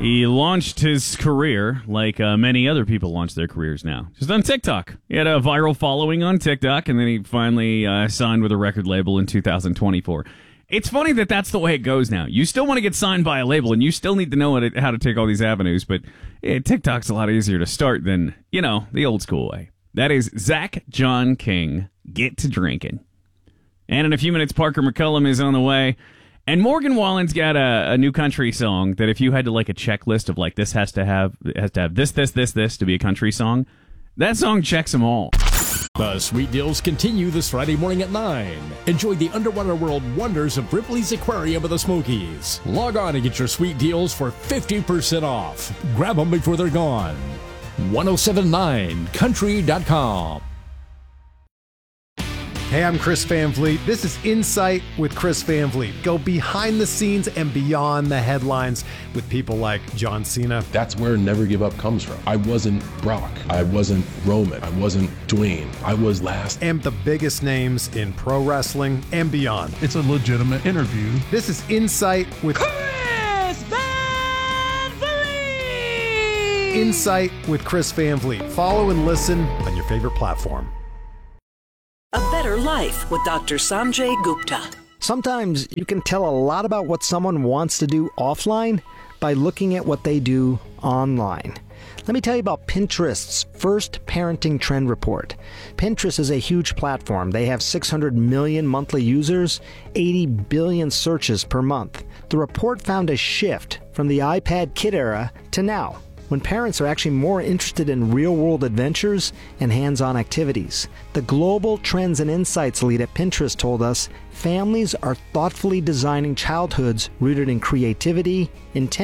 He launched his career like many other people launch their careers now, just on TikTok. He had a viral following on TikTok, and then he finally signed with a record label in 2024. It's funny that that's the way it goes now. You still want to get signed by a label, and you still need to know how to take all these avenues, but TikTok's a lot easier to start than, the old school way. That is Zach John King, Get to Drinking. And in a few minutes, Parker McCullum is on the way. And Morgan Wallen's got a new country song that if you had to like a checklist of like this has to have this to be a country song, that song checks them all. The sweet deals continue this Friday morning at 9. Enjoy the underwater world wonders of Ripley's Aquarium of the Smokies. Log on and get your sweet deals for 50% off. Grab them before they're gone. 1079country.com. Hey, I'm Chris Van Vliet. This is Insight with Chris Van Vliet. Go behind the scenes and beyond the headlines with people like John Cena. That's where Never Give Up comes from. I wasn't Brock. I wasn't Roman. I wasn't Dwayne. I was last. And the biggest names in pro wrestling and beyond. It's a legitimate interview. This is Insight with Chris Van Vliet. Insight with Chris Van Vliet. Follow and listen on your favorite platform. A Better Life with Dr. Sanjay Gupta. Sometimes you can tell a lot about what someone wants to do offline by looking at what they do online. Let me tell you about Pinterest's first parenting trend report. Pinterest is a huge platform. They have 600 million monthly users, 80 billion searches per month. The report found a shift from the iPad kid era to now, when parents are actually more interested in real-world adventures and hands-on activities. The Global Trends and Insights lead at Pinterest told us families are thoughtfully designing childhoods rooted in creativity, intent,